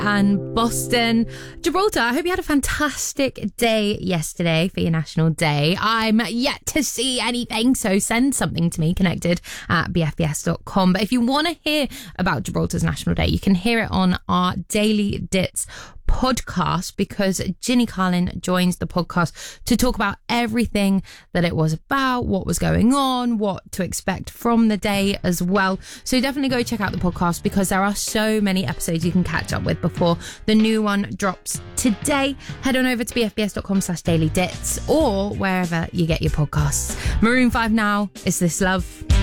and Boston. Gibraltar, I hope you had a fantastic day yesterday for your National Day. I'm yet to see anything, so send something to me, connected@bfbs.com. But if you want to hear about Gibraltar's National Day, you can hear it on our Daily Dits podcast, because Ginny Carlin joins the podcast to talk about everything that it was about, what was going on, what to expect from the day as well. So definitely go check out the podcast, because there are so many episodes you can catch up with before the new one drops today. Head on over to bfbs.com/dailydits or wherever you get your podcasts. Maroon 5 now, Is This Love?